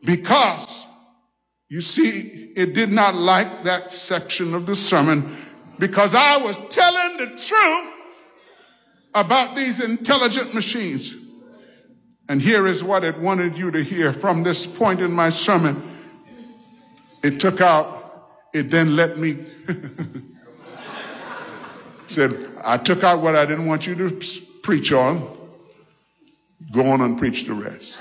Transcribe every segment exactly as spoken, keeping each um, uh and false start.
Because, you see, it did not like that section of the sermon because I was telling the truth about these intelligent machines. And here is what it wanted you to hear from this point in my sermon. It took out, it then let me, said, I took out what I didn't want you to preach on. Go on and preach the rest.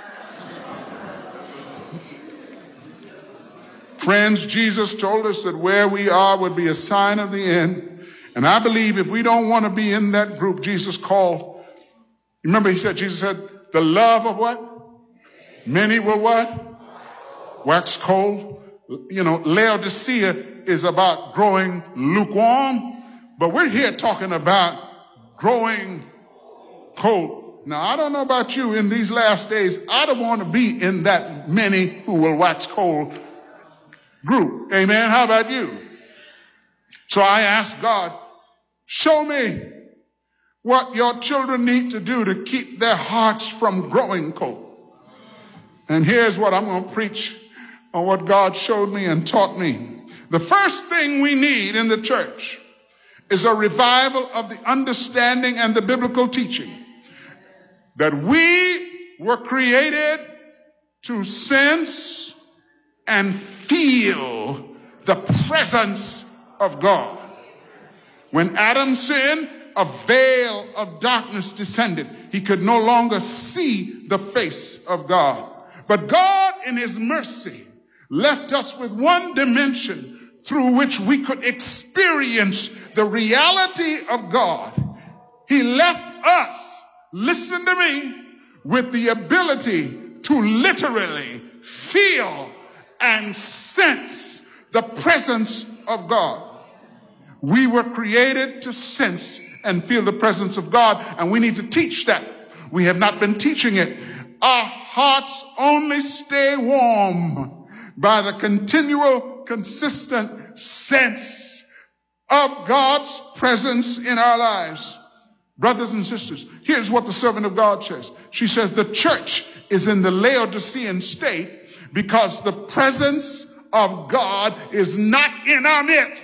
Friends, Jesus told us that where we are would be a sign of the end. And I believe if we don't want to be in that group, Jesus called, remember he said, Jesus said, the love of what? Many will what? Wax cold. You know, Laodicea is about growing lukewarm, but we're here talking about growing cold. Now, I don't know about you in these last days. I don't want to be in that many who will wax cold group. Amen. How about you? So I asked God, show me what your children need to do to keep their hearts from growing cold. And here's what I'm going to preach on what God showed me and taught me. The first thing we need in the church is a revival of the understanding and the biblical teaching that we were created to sense and feel the presence of God. When Adam sinned, a veil of darkness descended. He could no longer see the face of God. But God, in his mercy, left us with one dimension through which we could experience the reality of God. He left us, listen to me, with the ability to literally feel and sense the presence of God. We were created to sense and feel the presence of God, and we need to teach that. We have not been teaching it. Our hearts only stay warm by the continual, consistent sense of God's presence in our lives. Brothers and sisters, here's what the servant of God says. She says the church is in the Laodicean state because the presence of God is not in our midst.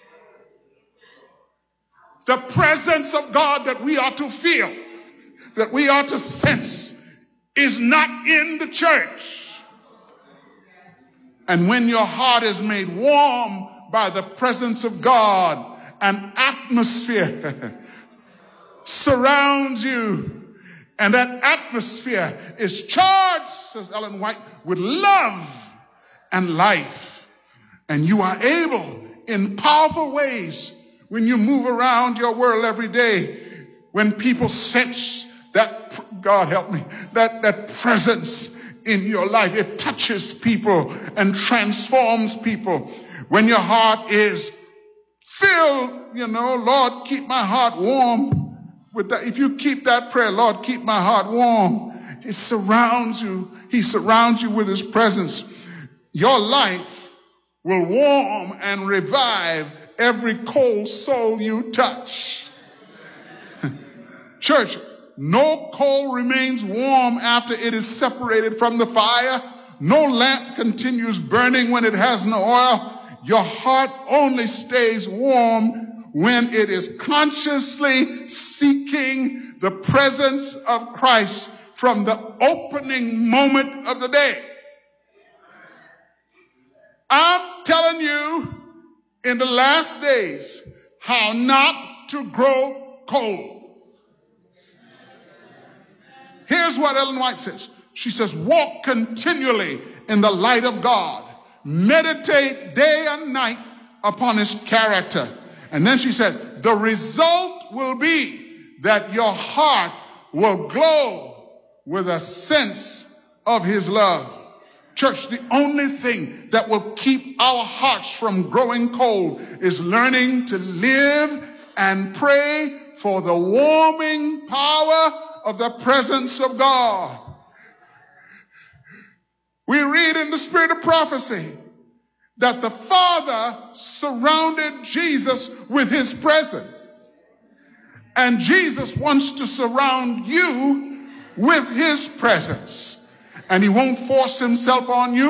The presence of God that we are to feel, that we are to sense, is not in the church. And when your heart is made warm by the presence of God, an atmosphere surrounds you. And that atmosphere is charged, says Ellen White, with love and life. And you are able in powerful ways when you move around your world every day, when people sense that, God help me, that, that presence in your life, it touches people and transforms people. When your heart is filled, you know, Lord, keep my heart warm with that. If you keep that prayer, Lord, keep my heart warm, it surrounds you. He surrounds you with his presence. Your life will warm and revive every cold soul you touch. Church, no coal remains warm after it is separated from the fire. No lamp continues burning when it has no oil. Your heart only stays warm when it is consciously seeking the presence of Christ from the opening moment of the day. I'm telling you, in the last days, how not to grow cold. Here's what Ellen White says. She says, walk continually in the light of God. Meditate day and night upon his character. And then she said, the result will be that your heart will glow with a sense of his love. Church, the only thing that will keep our hearts from growing cold is learning to live and pray for the warming power of the presence of God. We read in the spirit of prophecy that the Father surrounded Jesus with his presence. And Jesus wants to surround you with his presence. And he won't force himself on you.